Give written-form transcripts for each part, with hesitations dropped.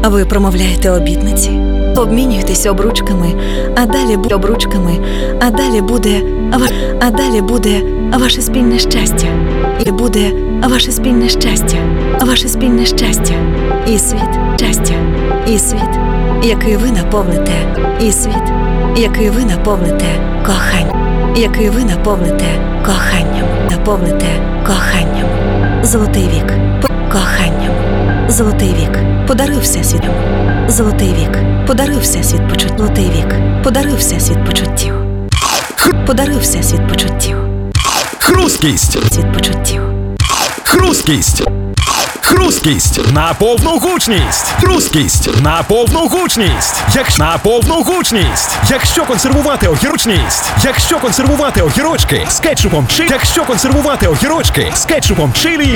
Ви промовляєте обітниці, обмінюєтеся обручками, а далі буде ваше спільне щастя. І буде ваше спільне щастя, ваше спільне щастя. І світ, який ви наповните, і світ, який ви наповните коханням, який ви наповните коханням. Золотий вік, коханням. Золотий вік подарив всесвітом. Золотий вік подарив всесвіт почуттів. Золотий вік подарив всесвіт почуттів. Подарив всесвіт почуттів. Хрусткість. Світ почуттів. Хрусткість. Хрусткість на повну гучність. Хрусткість на повну гучність. Якщо консервувати огірочки з кетчупом чилі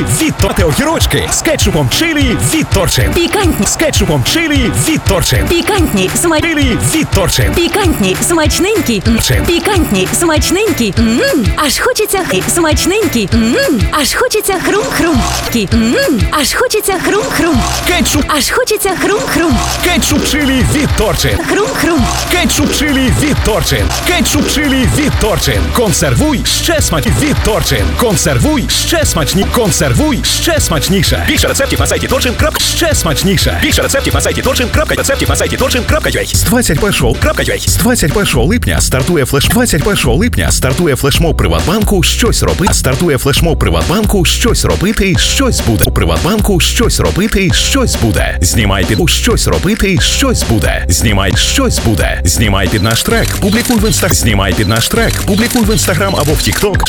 від Торчин. Пікантні. З кетчупом чилі від Торчин. Пікантні, Чилі від Торчин. Пікантні, смачненькі. Пікантні, смачненькі. Аж хочеться смачненькі. Аж хочеться хрум-хрум. Аж хочеться хрум-хрум. Кетчуп. Аж хочеться хрум-хрум. Кетчуп чилі від Торчин. Хрум-хрум. Кетчуп чилі від Торчин. Кетчуп чилі від Торчин. Консервуй ще смачніше від Торчин. Консервуй ще смачніше. Більше рецептів на сайті Торчин. Ще смачніше. Більше рецептів на сайті Торчин. З 21 липня стартує флешмоб Приватбанку «Щось робити». Щось буде. У Приватбанку «Щось робити», щось буде. Знімай під «Щось робити», щось буде. Знімай під наш трек. Публікуй в Інстаграм або в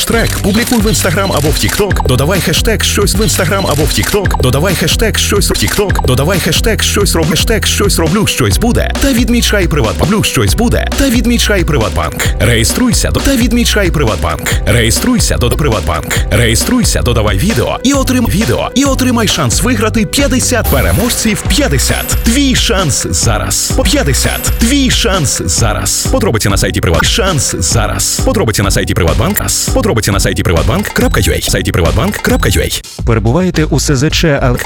Тікток. Додавай хештег «Щось в Інстаграм» або в Тікток. Додавай хештег «Щось в Тікток». Додавай хештег «Щось роблю, щось буде». Та відмічай Приватбанк. Реєструйся, додавай відео і отримай шанс виграти 50 переможців 50. Твій шанс зараз. 50. Твій шанс зараз. Подробиці на сайті Приватбанк.ua. Перебуваєте у СЗЧ,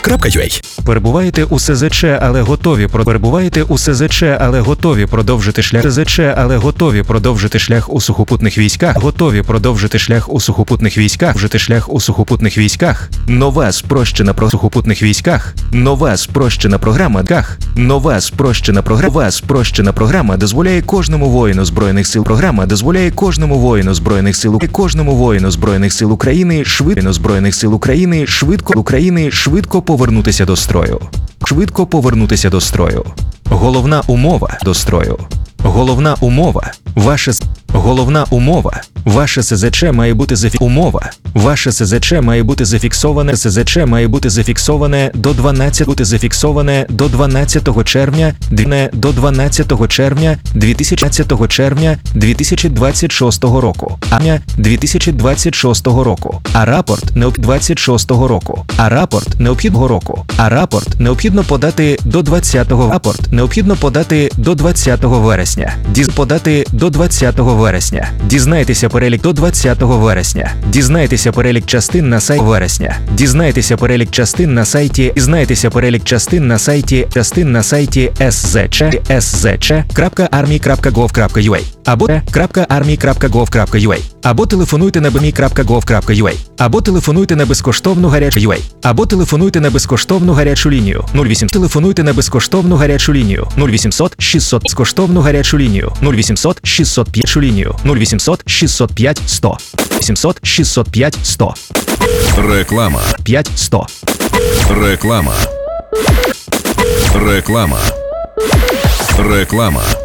але готові продовжити шлях у сухопутних військах. Нова спрощена програма дозволяє кожному воїну збройних сил України швидко повернутися до строю. Головна умова. Ваше СЗЧ має бути зафіксоване до 12 червня 2026 року. А рапорт необхідно подати до 20 вересня. Дізнайтеся перелік до 20 вересня. Дізнайтеся перелік частин на сайті szc.army.gov.ua або телефонуйте на bmi.gov.ua або на безкоштовну гарячу лінію 0800 605 100. Реклама. 5-100. Реклама.